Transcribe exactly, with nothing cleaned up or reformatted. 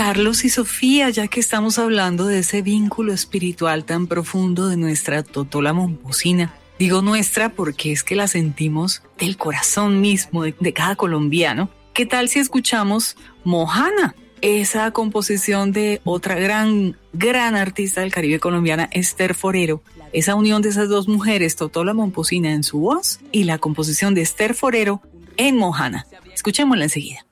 Carlos y Sofía, ya que estamos hablando de ese vínculo espiritual tan profundo de nuestra Totola Momposina. Digo nuestra porque es que la sentimos del corazón mismo de, de cada colombiano. ¿Qué tal si escuchamos Mojana? Esa composición de otra gran, gran artista del Caribe colombiana, Esther Forero. Esa unión de esas dos mujeres, Totola Momposina en su voz y la composición de Esther Forero en Mojana. Escuchémosla enseguida.